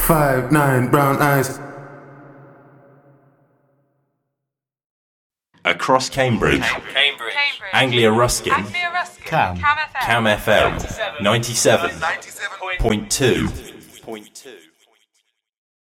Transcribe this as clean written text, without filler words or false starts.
5'9", brown eyes. Across Cambridge. Anglia Ruskin. Cam Cam FM 97.2.